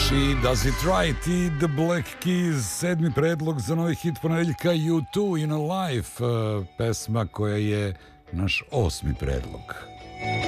She Does It Right i The Black Keys, sedmi predlog za novi hit ponedeljka U2 In A Life, pesma koja je naš osmi predlog.